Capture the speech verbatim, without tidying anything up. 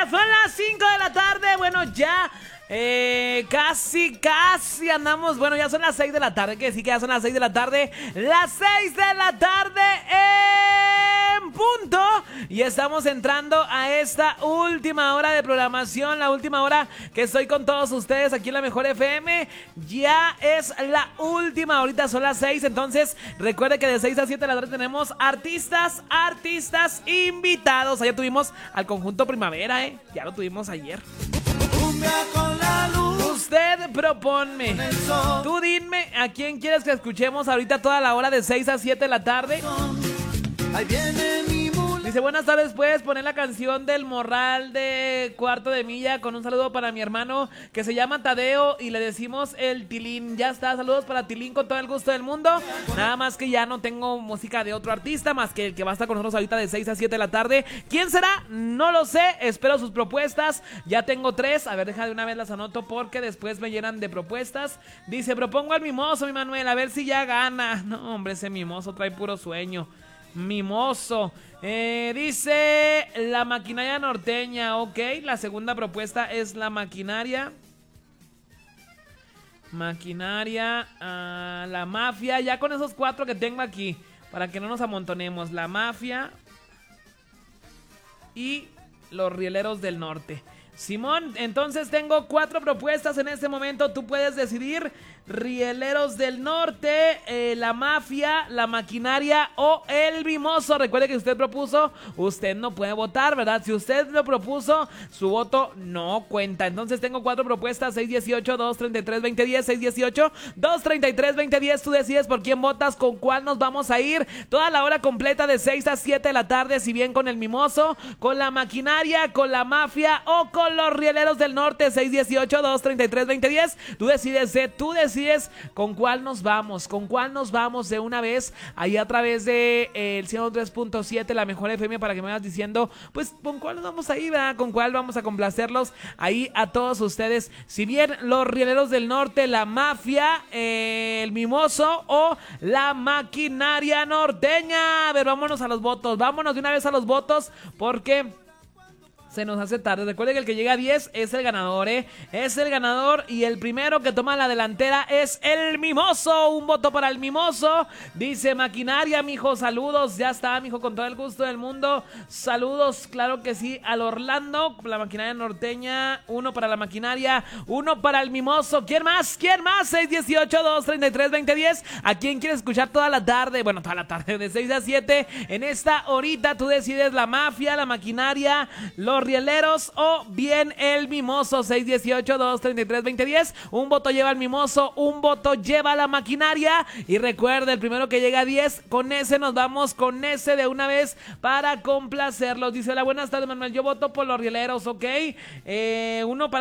ya son las cinco de la tarde. Bueno, ya eh, casi, casi andamos. Bueno, ya son las seis de la tarde. Que sí que ya son las seis de la tarde. Las seis de la tarde en punto. Y estamos entrando a esta última hora de programación. La última hora que estoy con todos ustedes aquí en la Mejor F M. Ya es la última. Ahorita son las seis. Entonces, recuerde que de seis a siete de la tarde tenemos artistas, artistas invitados. Ayer tuvimos al conjunto Primavera, ¿eh? Ya lo tuvimos ayer. Con la luz. Usted proponme. Tú dime a quién quieres que escuchemos ahorita toda la hora de seis a siete de la tarde. Ahí viene mi mula. Dice, buenas tardes, ¿puedes poner la canción del Morral de Cuarto de Milla? Con un saludo para mi hermano que se llama Tadeo y le decimos el Tilín. Ya está, saludos para Tilín con todo el gusto del mundo. Nada más que ya no tengo música de otro artista más que el que va a estar con nosotros ahorita de seis a siete de la tarde. ¿Quién será? No lo sé, espero sus propuestas. Ya tengo tres, a ver, deja de una vez las anoto porque después me llenan de propuestas. Dice, propongo al Mimoso, mi Manuel, a ver si ya gana. No, hombre, ese Mimoso trae puro sueño. Mimoso. Eh, dice la maquinaria norteña. Ok, la segunda propuesta es la maquinaria. Maquinaria. Uh, la mafia. Ya con esos cuatro que tengo aquí, para que no nos amontonemos. La mafia y los rieleros del norte. Simón, entonces tengo cuatro propuestas en este momento. Tú puedes decidir: Rieleros del Norte, eh, la mafia, la maquinaria o el Mimoso. Recuerde que si usted propuso, usted no puede votar, ¿verdad? Si usted lo propuso, su voto no cuenta. Entonces tengo cuatro propuestas: seis dieciocho, dos treinta y tres, veinte diez, seis dieciocho, dos treinta y tres, veinte diez. Tú decides por quién votas, con cuál nos vamos a ir. Toda la hora completa de seis a siete de la tarde, si bien con el Mimoso, con la maquinaria, con la mafia o con los Rieleros del Norte. Seis dieciocho, dos treinta y tres, veinte diez. Tú decides, ¿eh? Tú decides con cuál nos vamos, con cuál nos vamos de una vez ahí a través de eh, el ciento tres punto siete, la Mejor F M, para que me vayas diciendo, pues, con cuál nos vamos a ir, ¿verdad? Con cuál vamos a complacerlos ahí a todos ustedes. Si bien los Rieleros del Norte, la mafia, eh, el Mimoso o la maquinaria norteña. A ver, vámonos a los votos, vámonos de una vez a los votos porque se nos hace tarde. Recuerden que el que llega a diez es el ganador, ¿eh? Es el ganador y el primero que toma la delantera es el Mimoso. Un voto para el Mimoso. Dice maquinaria, mijo, saludos. Ya está, mijo, con todo el gusto del mundo. Saludos, claro que sí, al Orlando, la maquinaria norteña. Uno para la maquinaria, uno para el Mimoso. ¿Quién más? ¿Quién más? seis dieciocho, dos treinta y tres, veinte diez. ¿A quién quieres escuchar toda la tarde? Bueno, toda la tarde, de seis a siete. En esta horita tú decides: la mafia, la maquinaria, los Rieleros o bien el Mimoso. Seis dieciocho, dos treinta y tres, veinte diez. Un voto lleva el Mimoso, un voto lleva la maquinaria. Y recuerda, el primero que llega a diez, con ese nos vamos, con ese de una vez para complacerlos. Dice la buenas tardes, Manuel, yo voto por los Rieleros, ok. Eh, uno para